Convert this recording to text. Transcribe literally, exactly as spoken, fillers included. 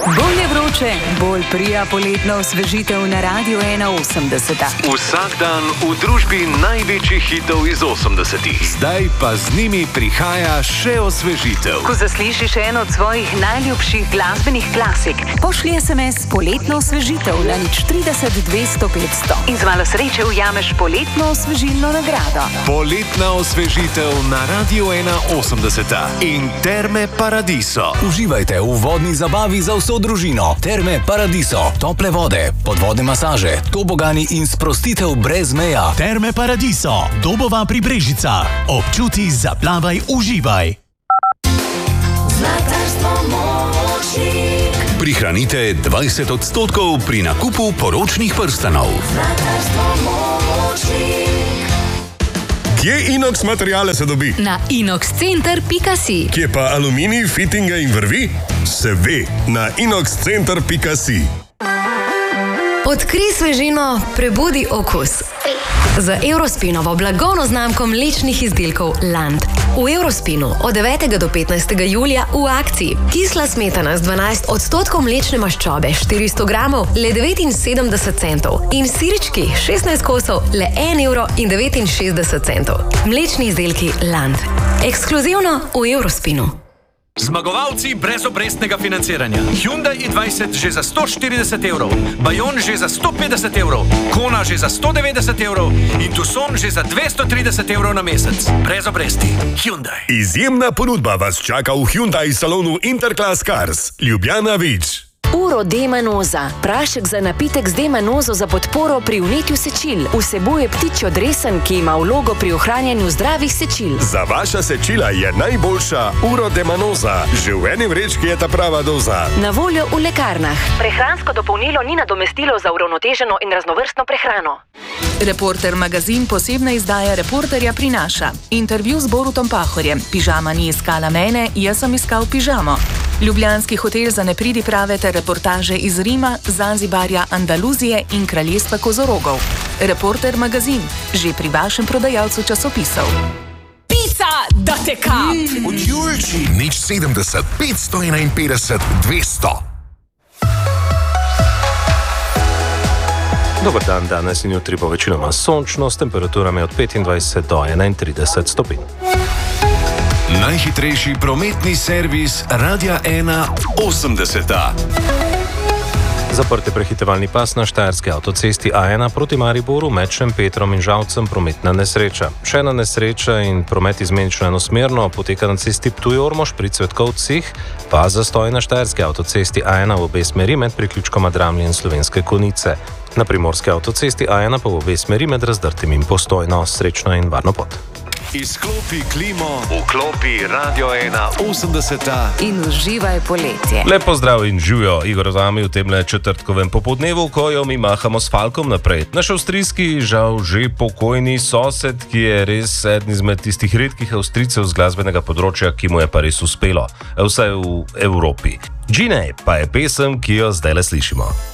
Bolj je vroče, bolj prija poletna osvežitev na Radiu ena osemdeset. Vsak dan v družbi največjih hitov iz osemdesetih. Zdaj pa z njimi prihaja še osvežitev. Ko zaslišiš eno od svojih najljubših glasbenih klasik, pošlji es em es poletno osvežitev na nič trideset dvesto petsto in z malo sreče ujameš poletno osvežilno nagrado. Poletna osvežitev na Radiu ena osemdeset in Terme Paradiso. Uživajte v vodni zabavi za vso družino. Terme Paradiso. Tople vode, podvodne masaže, tobogani in sprostitev brez meja. Terme Paradiso. Dobova pri Brežicah. Občuti, zaplavaj, uživaj. Zlatarstvo Močnik. Prihranite dvajset odstotkov pri nakupu poročnih prstanov. Zlatarstvo Močnik. Kje inox materiale se dobi? Na inox center pika si. Kje pa aluminij, fitinge in vrvi? Se ve, na inox center pika si. Odkrij svežino, prebudi okus. Z Eurospinovo blagovno znamko mlečnih izdelkov Land. V Eurospinu od devetega do petnajstega julija v akciji. Kisla smetana z dvanajst odstotkov mlečne maščobe, štiristo gramov, le devetinsedemdeset centov. In sirički, šestnajst kosov, le en evro in devetinšestdeset centov. Mlečni izdelki Land. Ekskluzivno v Eurospinu. Zmagovalci brezobrestnega financiranja. Hyundai i dvajset že za sto štirideset evrov, Bayon že za sto petdeset evrov, Kona že za sto devetdeset evrov in Tucson že za dvesto trideset evrov na mesec. Brez obresti. Hyundai. Izjemna ponudba vas čaka v Hyundai salonu Interclass Cars. Ljubljana Vič. Uro D-manoza. Prašek za napitek z D-manozo za podporo pri vnetju sečil. Vsebuje ptičjo dresen, ki ima vlogo pri ohranjanju zdravih sečil. Za vaša sečila je najboljša Uro D-manoza. Že v eni vrečki je ta prava doza. Na voljo v lekarnah. Prehransko dopolnilo ni nadomestilo za uravnoteženo in raznovrstno prehrano. Reporter magazin posebna izdaja Reporterja prinaša. Intervju z Borutom Pahorjem. Pižama ni iskala mene, jaz sem iskal pižamo. Ljubljanski hotel za nepridiprave ter reportaže iz Rima, Zanzibarja, Andaluzije in kraljestva kozorogov. Reporter magazin, že pri vašem prodajalcu časopisov. Pica da te kap! Od Julči. Nič sedemdeset, petsto enainpetdeset, dvesto. Dobar dan, danes in jutri bo večinoma sončno, s temperaturami od petindvajset do enaintrideset stopinj. Najhitrejši prometni servis Radia ena osemdeset. Zaprt je prehitevalni pas na štajerski avtocesti A ena proti Mariboru med Šempetrom in Žalcem, prometna nesreča. Še ena nesreča in promet izmenično enosmerno poteka na cesti Ptuj-Ormož pri Cvetkovcih, pa zastoj na štajerski avtocesti A ena v obe smeri med priključkoma Dramlje in Slovenske Konjice. Na primorski avtocesti A ena pa v obe smeri med Razdrtim in Postojno. Srečno in varno pot. Izklopi klimo, vklopi Radio ena osemdeset in uživaj poletje. Lepo zdrav in živijo, Igor z vami v temle četrtkovem popodnevu, ko jo mi mahamo s Falkom naprej. Naš avstrijski, žal že pokojni sosed, ki je res eden izmed tistih redkih Avstrijcev z glasbenega področja, ki mu je pa res uspelo, vsaj v Evropi. Gine pa je pesem, ki jo zdaj le slišimo.